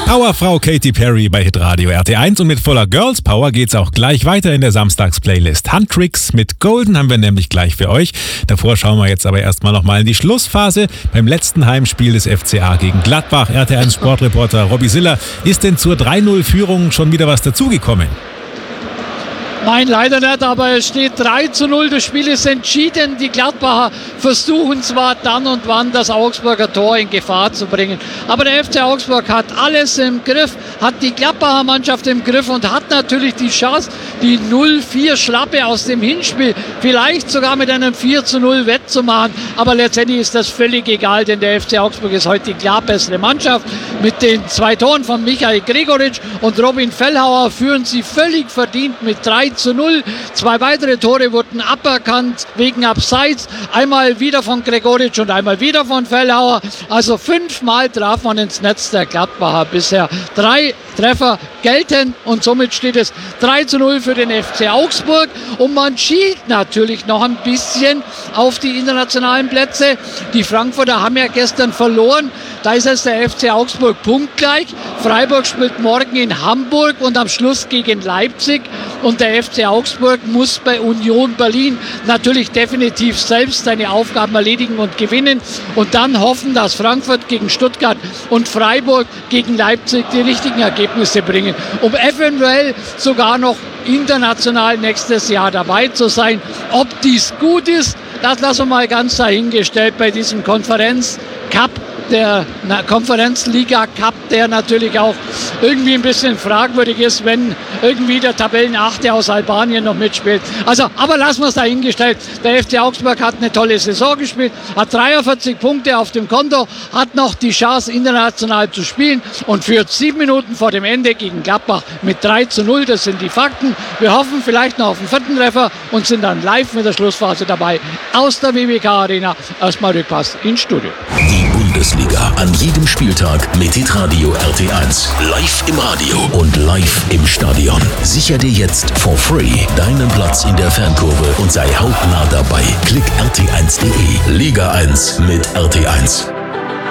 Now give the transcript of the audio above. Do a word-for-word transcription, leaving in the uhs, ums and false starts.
Powerfrau Katy Perry bei Hitradio R T eins und mit voller Girls Power geht's auch gleich weiter in der Samstags-Playlist. Handtricks mit Golden haben wir nämlich gleich für euch. Davor schauen wir jetzt aber erstmal nochmal in die Schlussphase beim letzten Heimspiel des F C A gegen Gladbach. R T eins Sportreporter Robby Siller, ist denn zur drei null Führung schon wieder was dazugekommen? Nein, leider nicht, aber es steht drei zu null. Das Spiel ist entschieden. Die Gladbacher versuchen zwar dann und wann das Augsburger Tor in Gefahr zu bringen, aber der F C Augsburg hat alles im Griff, hat die Gladbacher Mannschaft im Griff und hat natürlich die Chance, die null vier Schlappe aus dem Hinspiel vielleicht sogar mit einem vier zu null wettzumachen. Aber letztendlich ist das völlig egal, denn der F C Augsburg ist heute die klar bessere Mannschaft. Mit den zwei Toren von Michael Gregoritsch und Robin Fellhauer führen sie völlig verdient mit drei zu null. Zwei weitere Tore wurden aberkannt wegen Abseits. Einmal wieder von Gregoritsch und einmal wieder von Fellhauer. Also fünfmal traf man ins Netz der Gladbacher bisher. Drei Treffer gelten und somit steht es drei zu null für den F C Augsburg. Und man schielt natürlich noch ein bisschen auf die internationalen Plätze. Die Frankfurter haben ja gestern verloren. Da ist es der F C Augsburg punktgleich. Freiburg spielt morgen in Hamburg und am Schluss gegen Leipzig. Und der F C Augsburg muss bei Union Berlin natürlich definitiv selbst seine Aufgaben erledigen und gewinnen. Und dann hoffen, dass Frankfurt gegen Stuttgart und Freiburg gegen Leipzig die richtigen Ergebnisse bringen, um eventuell sogar noch international nächstes Jahr dabei zu sein. Ob dies gut ist, das lassen wir mal ganz dahingestellt bei diesem Konferenz-Cup. Der Konferenzliga-Cup, der natürlich auch irgendwie ein bisschen fragwürdig ist, wenn irgendwie der Tabellenachte aus Albanien noch mitspielt. Also, aber lassen wir es dahingestellt. Der F C Augsburg hat eine tolle Saison gespielt, hat dreiundvierzig Punkte auf dem Konto, hat noch die Chance, international zu spielen und führt sieben Minuten vor dem Ende gegen Gladbach mit drei zu null. Das sind die Fakten. Wir hoffen vielleicht noch auf den vierten Treffer und sind dann live mit der Schlussphase dabei aus der W W K Arena. Erstmal Rückpass ins Studio. Die Bundesliga an jedem Spieltag mit Hitradio R T eins. Live im Radio und live im Stadion. Sicher dir jetzt for free deinen Platz in der Fankurve und sei hautnah dabei. Klick r t eins punkt d e. Liga eins mit R T eins.